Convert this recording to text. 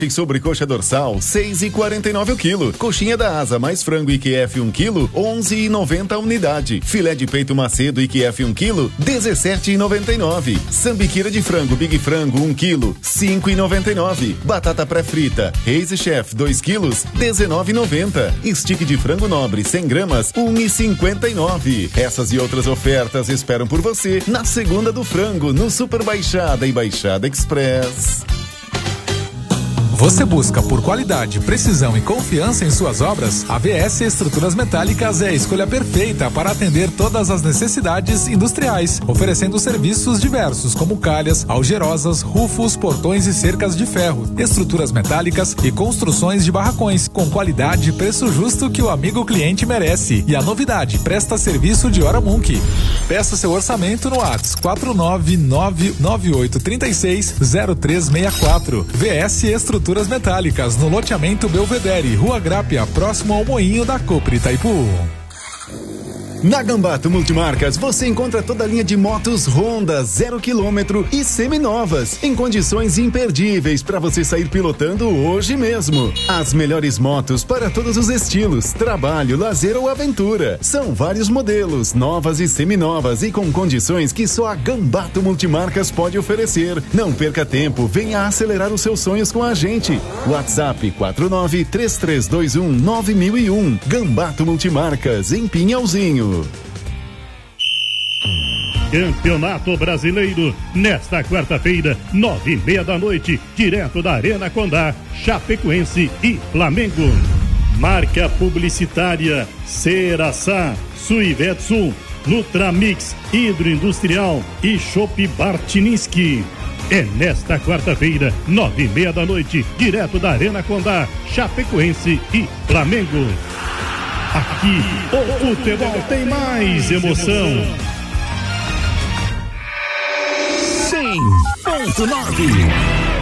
E sobrecoxa dorsal, 6,49 o quilo. Coxinha da asa mais frango IQF 1 quilo, 11,90 a unidade. Filé de peito macedo IQF 1 quilo, 17,99. Sambiqueira de frango Big Frango 1 quilo, 5,99. Batata pré-frita Reis Chef 2 quilos, 19,90. Stick de frango nobre 100 gramas, 1,59. Essas e outras ofertas esperam por você na Segunda do Frango, no Super Baixada e Baixada Express. Você busca por qualidade, precisão e confiança em suas obras? A VS Estruturas Metálicas é a escolha perfeita para atender todas as necessidades industriais, oferecendo serviços diversos como calhas, algerosas, rufos, portões e cercas de ferro, estruturas metálicas e construções de barracões, com qualidade e preço justo que o amigo cliente merece. E a novidade, presta serviço de hora Munk. Peça seu orçamento no WhatsApp 49998360364. VS Estruturas Metálicas, no loteamento Belvedere, Rua Grápia, próximo ao Moinho da Copre Itaipu. Na Gambato Multimarcas você encontra toda a linha de motos Honda 0 km e seminovas em condições imperdíveis para você sair pilotando hoje mesmo. As melhores motos para todos os estilos, trabalho, lazer ou aventura. São vários modelos, novas e seminovas e com condições que só a Gambato Multimarcas pode oferecer. Não perca tempo, venha acelerar os seus sonhos com a gente. WhatsApp 4933219001. Gambato Multimarcas em Pinhalzinho. Campeonato Brasileiro, nesta quarta-feira, 9:30 da noite, direto da Arena Condá, Chapecoense e Flamengo. Marca publicitária Ceraçá, Suivetsu, Nutramix, Hidroindustrial e Chopp Bartiniski. É nesta quarta-feira, 9:30 da noite, direto da Arena Condá, Chapecoense e Flamengo. Aqui, o futebol tem mais emoção. 100.9